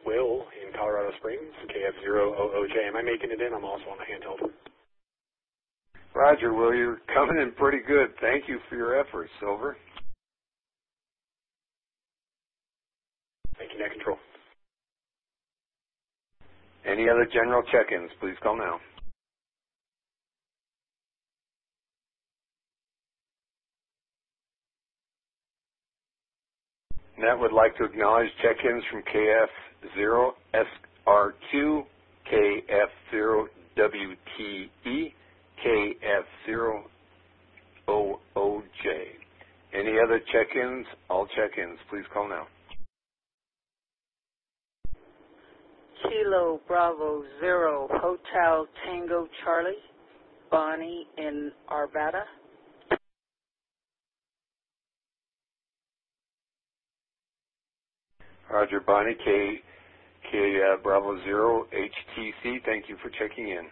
Will in Colorado Springs, KF0OOJ. Am I making it in? I'm also on the handheld. Roger, Will, you're coming in pretty good. Thank you for your efforts. Over. Thank you, Net Control. Any other general check-ins, please call now. Net would like to acknowledge check-ins from KF0SRQ, KF0WTE, KF0OOJ. Any other check-ins? All check-ins, please call now. Kilo Bravo Zero Hotel Tango Charlie, Bonnie in Arvada. Roger, Bonnie, Bravo Zero HTC. Thank you for checking in.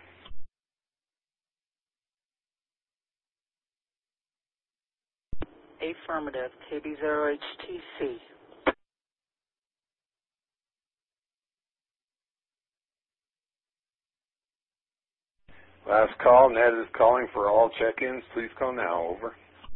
Affirmative, KB0HTC. Last call, Ned is calling for all check-ins. Please call now. Over.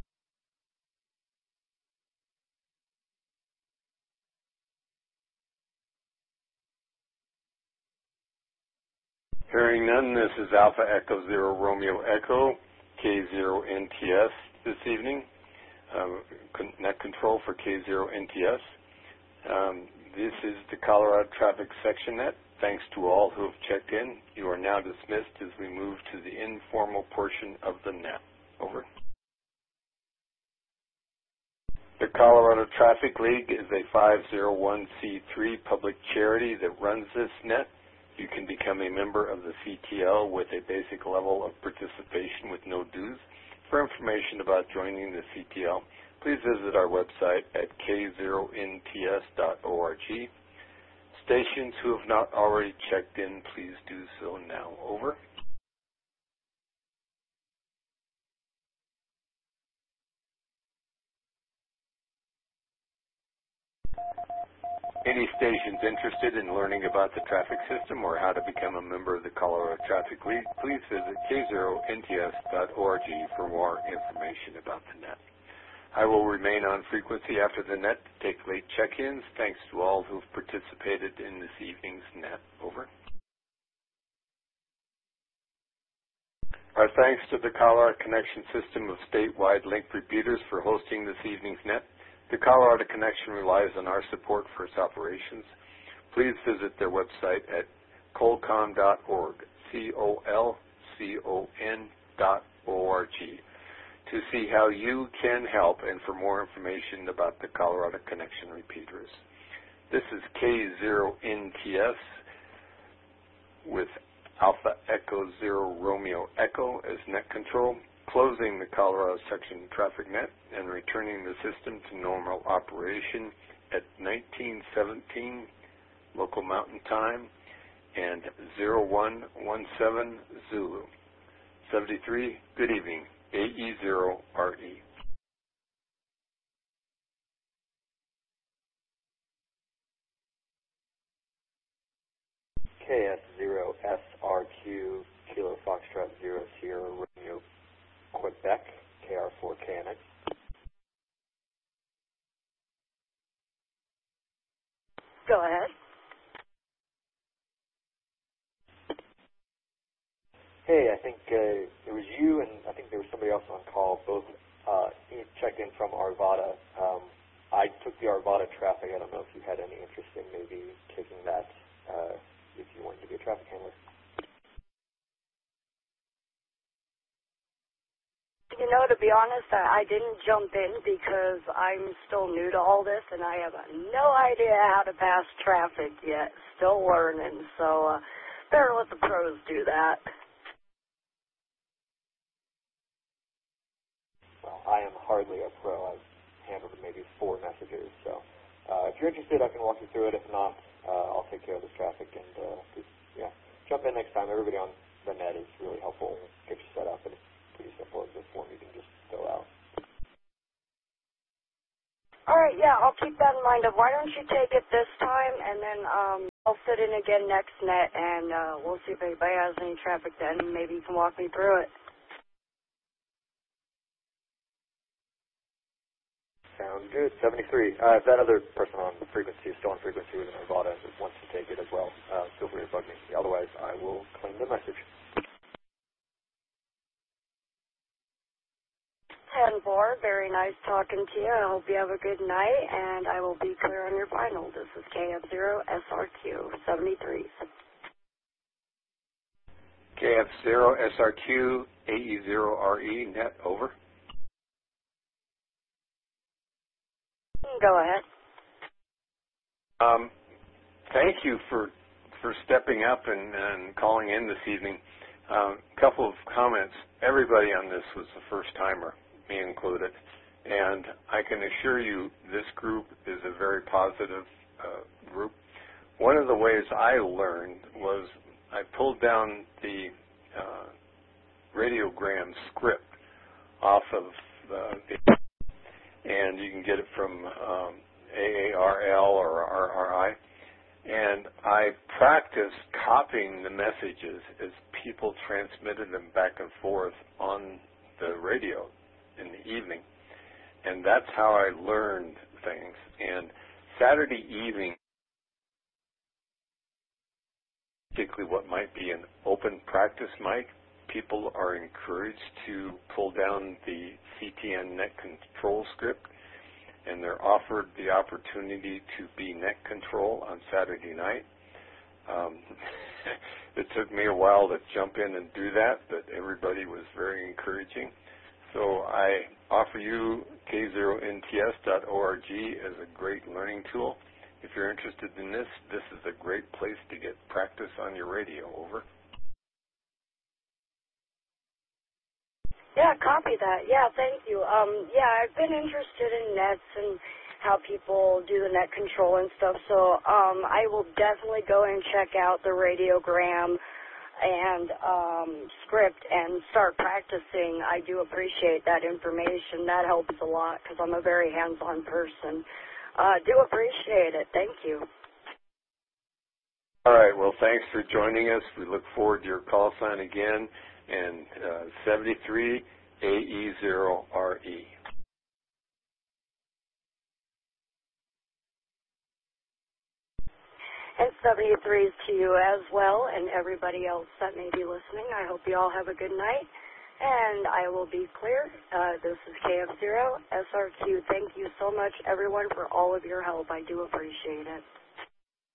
Hearing none, this is Alpha Echo Zero Romeo Echo, K0NTS this evening. Net control for K0NTS. This is the Colorado Traffic Section Net. Thanks to all who have checked in. You are now dismissed as we move to the informal portion of the net. Over. The Colorado Traffic League is a 501c3 public charity that runs this net. You can become a member of the CTL with a basic level of participation with no dues. For information about joining the CTL, please visit our website at k0nts.org. Stations who have not already checked in, please do so now. Over. Any stations interested in learning about the traffic system or how to become a member of the Colorado Traffic League, please visit k0nts.org for more information about the net. I will remain on frequency after the net to take late check-ins. Thanks to all who have participated in this evening's net. Over. Our thanks to the Colorado Connection System of statewide link repeaters for hosting this evening's net. The Colorado Connection relies on our support for its operations. Please visit their website at colcon.org, colcon.org, to see how you can help and for more information about the Colorado Connection repeaters. This is K0NTS with Alpha Echo Zero Romeo Echo as net control, closing the Colorado Section Traffic Net and returning the system to normal operation at 1917 local mountain time and 0117 Zulu. 73, good evening. AE0RE. KS0SRQ, Kilo Foxtrot 0 Sierra Romeo Quebec, KR4KNX. Go ahead. Hey, I think it was you and I think there was somebody else on call, both checked in from Arvada. I took the Arvada traffic. I don't know if you had any interest in maybe taking that if you wanted to be a traffic handler. You know, to be honest, I didn't jump in because I'm still new to all this and I have no idea how to pass traffic yet. Still learning, so better let the pros do that. Well, I am hardly a pro. I've handled maybe 4 messages, so if you're interested, I can walk you through it. If not, I'll take care of this traffic and just, jump in next time. Everybody on the net is really helpful. Get you set up, and it's pretty simple. It's a form you can just fill out. All right, yeah, I'll keep that in mind. Why don't you take it this time, and then I'll sit in again next net, and we'll see if anybody has any traffic then. Maybe you can walk me through it. Sounds good. 73. If that other person on frequency is still on frequency with Nevada and wants to take it as well, feel free to bug me. Otherwise, I will claim the message. 10-4, very nice talking to you. I hope you have a good night, and I will be clear on your final. This is KF0 SRQ 73. KF0 SRQ AE0RE net, over. Go ahead. Thank you for stepping up and calling in this evening. A couple of comments. Everybody on this was a first-timer, me included, and I can assure you this group is a very positive group. One of the ways I learned was I pulled down the radiogram script off of and you can get it from AARL or RRI. And I practiced copying the messages as people transmitted them back and forth on the radio in the evening. And that's how I learned things. And Saturday evening, particularly what might be an open practice mic, people are encouraged to pull down the CTN net control script, and they're offered the opportunity to be net control on Saturday night. It took me a while to jump in and do that, but everybody was very encouraging. So I offer you k0nts.org as a great learning tool. If you're interested in this, this is a great place to get practice on your radio, over. Yeah, copy that. Yeah, thank you. Yeah, I've been interested in nets and how people do the net control and stuff, so I will definitely go and check out the radiogram and script and start practicing. I do appreciate that information. That helps a lot because I'm a very hands-on person. Do appreciate it. Thank you. All right. Well, thanks for joining us. We look forward to your call sign again. And 73 AE0RE. And 73 is to you as well, and everybody else that may be listening. I hope you all have a good night, and I will be clear. This is KF0 SRQ. Thank you so much, everyone, for all of your help. I do appreciate it.